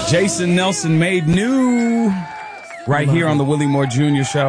Jason Nelson Made New right here on the Willie Moore Jr. Show.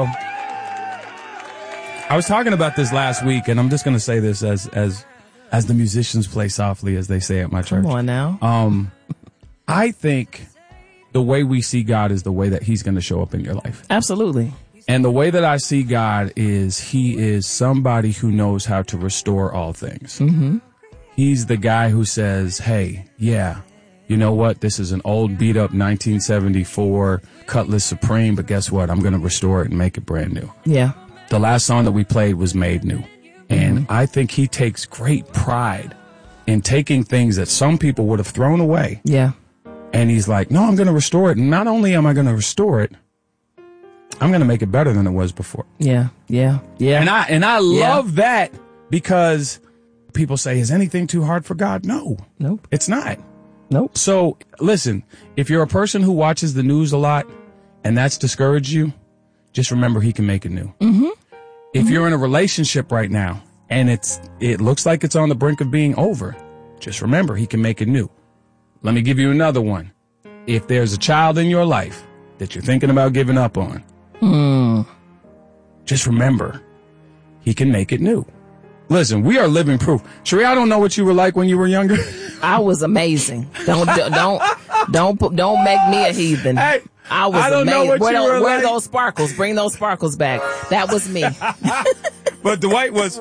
I was talking about this last week, and I'm just going to say this as the musicians play softly, as they say at my church. Come on now. I think the way we see God is the way that he's going to show up in your life. Absolutely. And the way that I see God is he is somebody who knows how to restore all things. Mm-hmm. He's the guy who says, hey, yeah, you know what? This is an old beat up 1974 Cutlass Supreme, but guess what? I'm going to restore it and make it brand new. Yeah. The last song that we played was Made New. And I think he takes great pride in taking things that some people would have thrown away. Yeah. And he's like, no, I'm going to restore it. And not only am I going to restore it, I'm going to make it better than it was before. Yeah. Yeah. Yeah. And I love that because people say, is anything too hard for God? No. Nope. It's not. Nope. So listen, if you're a person who watches the news a lot and that's discouraged you, just remember he can make it new. Mm-hmm. If you're in a relationship right now and it looks like it's on the brink of being over, just remember he can make it new. Let me give you another one. If there's a child in your life that you're thinking about giving up on, just remember he can make it new. Listen, we are living proof. Sheree, I don't know what you were like when you were younger. I was amazing. Don't make me a heathen. Hey, I was I don't amazing. know what you were where like. those sparkles? Bring those sparkles back. That was me. But Dwight was.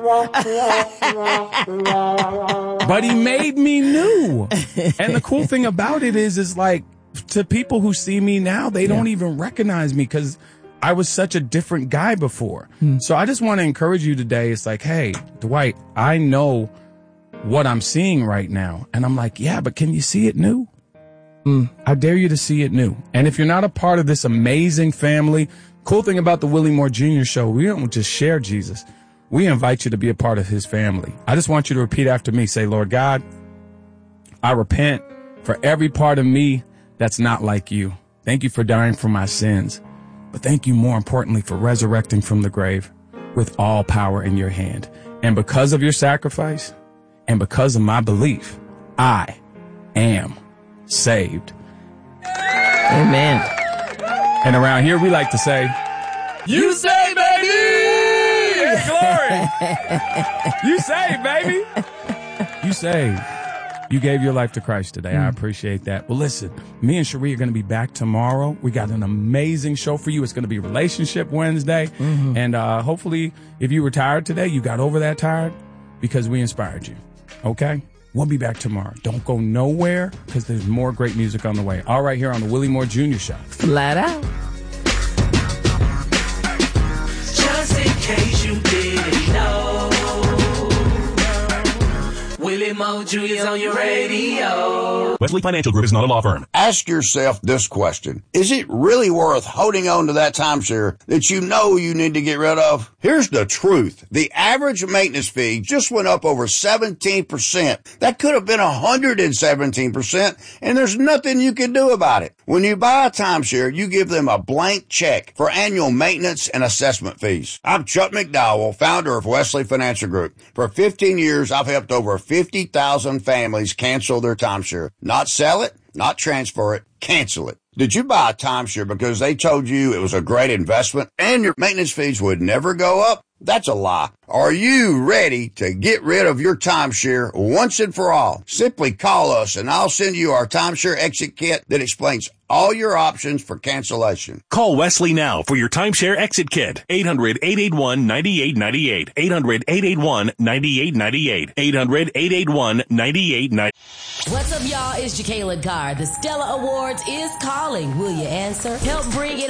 But he made me new. And the cool thing about it is like, to people who see me now, they don't even recognize me because I was such a different guy before. So I just want to encourage you today. It's like, hey, Dwight, I know what I'm seeing right now. And I'm like, yeah, but can you see it new? I dare you to see it new. And if you're not a part of this amazing family, cool thing about the Willie Moore Jr. Show, we don't just share Jesus. We invite you to be a part of his family. I just want you to repeat after me. Say, Lord God, I repent for every part of me that's not like you. Thank you for dying for my sins. But thank you more importantly for resurrecting from the grave with all power in your hand. And because of your sacrifice and because of my belief, I am saved. Amen. And around here we like to say, you saved, baby! Hey, glory! You saved, baby! You saved. You gave your life to Christ today. I appreciate that. Well, listen, me and Sheree are going to be back tomorrow. We got an amazing show for you. It's going to be Relationship Wednesday. And hopefully, if you were tired today, you got over that tired because we inspired you. Okay? We'll be back tomorrow. Don't go nowhere because there's more great music on the way. All right, here on the Willie Moore Jr. Show. Flat out. Just in case you didn't know, Willie Moore Jr. is on your radio. Wesley Financial Group is not a law firm. Ask yourself this question. Is it really worth holding on to that timeshare that you know you need to get rid of? Here's the truth. The average maintenance fee just went up over 17%. That could have been 117%, and there's nothing you can do about it. When you buy a timeshare, you give them a blank check for annual maintenance and assessment fees. I'm Chuck McDowell, founder of Wesley Financial Group. For 15 years, I've helped over 50,000 families cancel their timeshare. Not sell it, not transfer it, cancel it. Did you buy a timeshare because they told you it was a great investment and your maintenance fees would never go up? That's a lie. Are you ready to get rid of your timeshare once and for all? Simply call us and I'll send you our timeshare exit kit that explains all your options for cancellation. Call Wesley now for your timeshare exit kit. 800-881-9898. 800-881-9898. 800-881-9898. What's up, y'all? It's Jacqueline Carr. The Stella Awards is calling. Will you answer? Help bring it